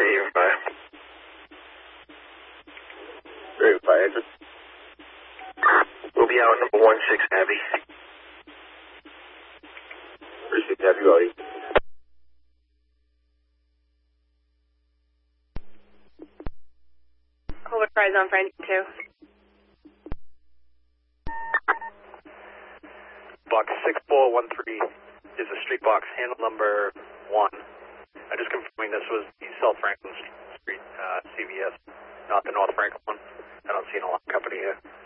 you're fine. Great, fire engine. We'll be out number 16 heavy. 36 heavy, Roddy. Hold a prize on for engine 2. Box 6413 is a street box, handle number 1. I'm just confirming this was the South Franklin Street CVS, not the North Franklin one. I don't see an alarm company here.